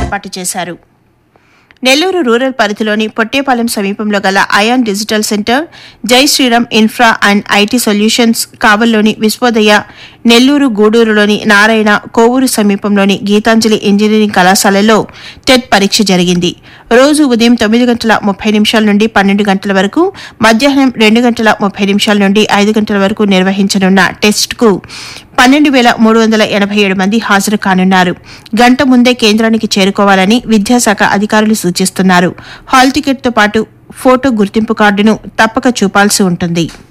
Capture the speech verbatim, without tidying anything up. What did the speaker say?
ఏర్పాటు చేశారు. నెల్లూరు రూరల్ పరిధిలోని పొట్టేపాలెం సమీపంలో గల అయాన్ డిజిటల్ సెంటర్, జై Sriram infra and IT solutions, కావల్లోని Vishwodaya, Nellore గూడూరులోని Narayana, Kovur సమీపంలోని గీతాంజలి ఇంజనీరింగ్ కళాశాలలో టెట్ పరీక్ష జరిగింది. రోజు ఉదయం తొమ్మిది గంటల ముప్పై నిమిషాల నుండి పన్నెండు గంటల వరకు, మధ్యాహ్నం రెండు గంటల ముప్పై నిమిషాల నుండి ఐదు గంటల వరకు నిర్వహించనున్న టెస్ట్కు పన్నెండు వేల మూడు వందల ఎనభై ఏడు మంది హాజరు కానున్నారు. గంట ముందే కేంద్రానికి చేరుకోవాలని విద్యాశాఖ అధికారులు సూచిస్తున్నారు. హాల్ టికెట్తో పాటు ఫోటో గుర్తింపు కార్డును తప్పక చూపాల్సి ఉంటుంది.